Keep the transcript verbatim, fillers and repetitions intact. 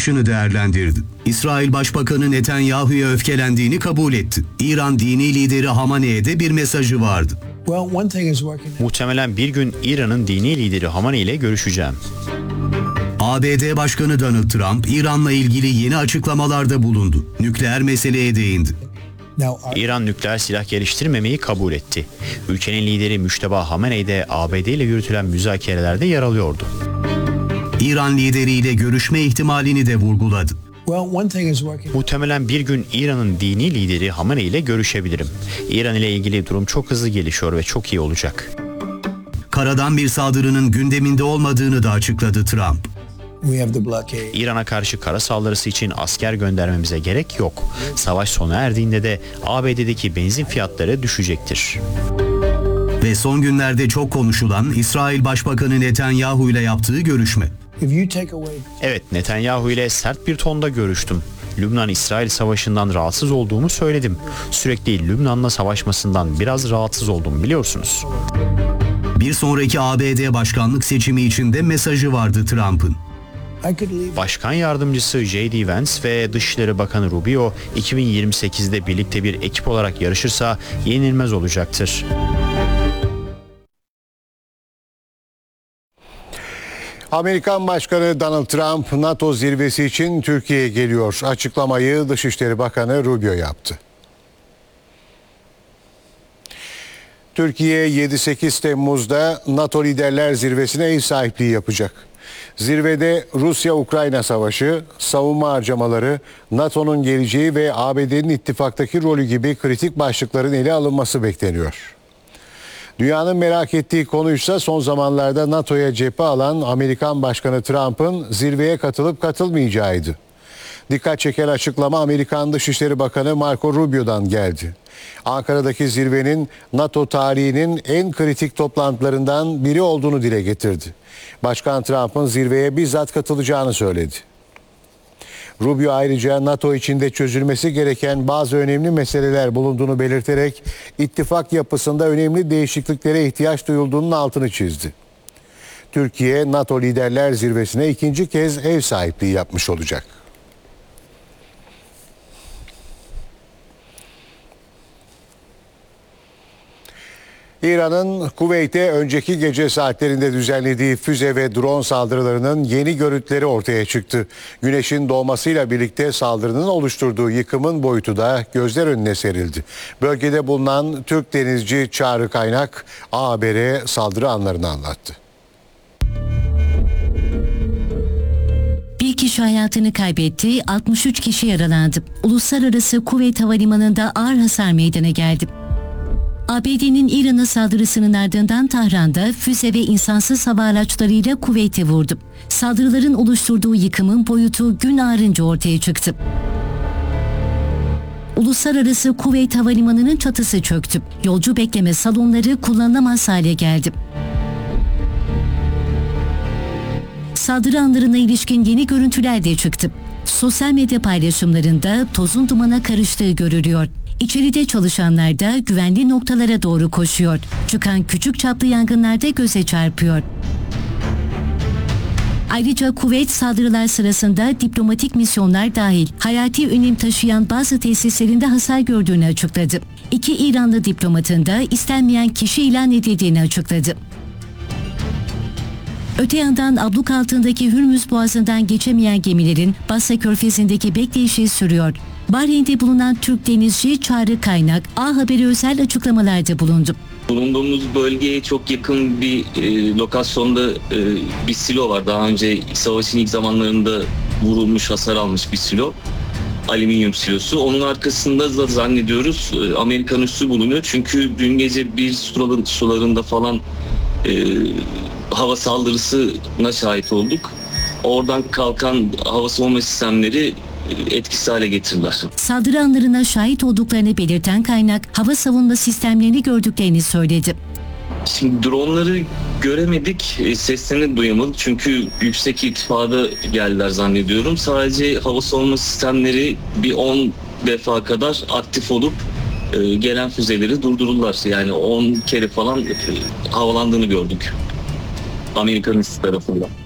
çıkışını değerlendirdi. İsrail Başbakanı Netanyahu'ya öfkelendiğini kabul etti. İran dini lideri Hamane'ye de bir mesajı vardı. Muhtemelen bir gün İran'ın dini lideri Hamane ile görüşeceğim. A B D Başkanı Donald Trump, İran'la ilgili yeni açıklamalarda bulundu. Nükleer meseleye değindi. İran nükleer silah geliştirmemeyi kabul etti. Ülkenin lideri Müşteba Hamenei de A B D ile yürütülen müzakerelerde yer alıyordu. İran lideriyle görüşme ihtimalini de vurguladı. Muhtemelen bir gün İran'ın dini lideri Hamenei ile görüşebilirim. İran ile ilgili durum çok hızlı gelişiyor ve çok iyi olacak. Karadan bir saldırının gündeminde olmadığını da açıkladı Trump. İran'a karşı kara saldırısı için asker göndermemize gerek yok. Savaş sona erdiğinde de A B D'deki benzin fiyatları düşecektir. Ve son günlerde çok konuşulan İsrail Başbakanı Netanyahu ile yaptığı görüşme. Evet, Netanyahu ile sert bir tonda görüştüm. Lübnan-İsrail savaşından rahatsız olduğumu söyledim. Sürekli Lübnan'la savaşmasından biraz rahatsız oldum, biliyorsunuz. Bir sonraki A B D başkanlık seçimi için de mesajı vardı Trump'ın. Başkan yardımcısı J D Vance ve Dışişleri Bakanı Rubio iki bin yirmi sekizde birlikte bir ekip olarak yarışırsa yenilmez olacaktır. Amerikan Başkanı Donald Trump NATO zirvesi için Türkiye'ye geliyor. Açıklamayı Dışişleri Bakanı Rubio yaptı. Türkiye yedi sekiz Temmuz'da NATO Liderler Zirvesi'ne ev sahipliği yapacak. Zirvede Rusya-Ukrayna savaşı, savunma harcamaları, NATO'nun geleceği ve A B D'nin ittifaktaki rolü gibi kritik başlıkların ele alınması bekleniyor. Dünyanın merak ettiği konuysa son zamanlarda NATO'ya cephe alan Amerikan Başkanı Trump'ın zirveye katılıp katılmayacağıydı. Dikkat çeken açıklama Amerikan Dışişleri Bakanı Marco Rubio'dan geldi. Ankara'daki zirvenin NATO tarihinin en kritik toplantılarından biri olduğunu dile getirdi. Başkan Trump'ın zirveye bizzat katılacağını söyledi. Rubio ayrıca NATO içinde çözülmesi gereken bazı önemli meseleler bulunduğunu belirterek ittifak yapısında önemli değişikliklere ihtiyaç duyulduğunun altını çizdi. Türkiye, NATO Liderler Zirvesi'ne ikinci kez ev sahipliği yapmış olacak. İran'ın Kuveyt'e önceki gece saatlerinde düzenlediği füze ve drone saldırılarının yeni görüntüleri ortaya çıktı. Güneşin doğmasıyla birlikte saldırının oluşturduğu yıkımın boyutu da gözler önüne serildi. Bölgede bulunan Türk denizci Çağrı Kaynak A Haber'e saldırı anlarını anlattı. Bir kişi hayatını kaybetti, altmış üç kişi yaralandı. Uluslararası Kuveyt Havalimanı'nda ağır hasar meydana geldi. A B D'nin İran'a saldırısının ardından Tahran'da füze ve insansız hava araçlarıyla Kuveyt'e vurdu. Saldırıların oluşturduğu yıkımın boyutu gün ağarınca ortaya çıktı. Uluslararası Kuveyt Havalimanı'nın çatısı çöktü. Yolcu bekleme salonları kullanılamaz hale geldi. Saldırı anlarına ilişkin yeni görüntüler de çıktı. Sosyal medya paylaşımlarında tozun dumana karıştığı görülüyor. İçeride çalışanlar da güvenli noktalara doğru koşuyor. Çıkan küçük çaplı yangınlar da göze çarpıyor. Ayrıca Kuveyt saldırılar sırasında diplomatik misyonlar dahil hayati önem taşıyan bazı tesislerinde hasar gördüğünü açıkladı. İki İranlı diplomatın da istenmeyen kişi ilan edildiğini açıkladı. Öte yandan abluk altındaki Hürmüz Boğazı'ndan geçemeyen gemilerin Basra Körfezi'ndeki bekleyişi sürüyor. Bahreyn'de bulunan Türk denizci Çağrı Kaynak A Haber'e özel açıklamalarda bulundu. Bulunduğumuz bölgeye çok yakın bir e, lokasyonda e, bir silo var. Daha önce savaşın ilk zamanlarında vurulmuş, hasar almış bir silo. Alüminyum silosu. Onun arkasında da zannediyoruz e, Amerikan üssü bulunuyor. Çünkü dün gece bir suların, sularında falan e, hava saldırısına şahit olduk. Oradan kalkan hava savunma sistemleri etkisiz hale getirdiler. Saldırı anlarına şahit olduklarını belirten Kaynak, hava savunma sistemlerini gördüklerini söyledi. Şimdi dronları göremedik, seslerini duyamadık çünkü yüksek irtifada geldiler zannediyorum. Sadece hava savunma sistemleri bir on defa kadar aktif olup gelen füzeleri durdururlar. Yani on kere falan havalandığını gördük Amerikan üssü tarafından.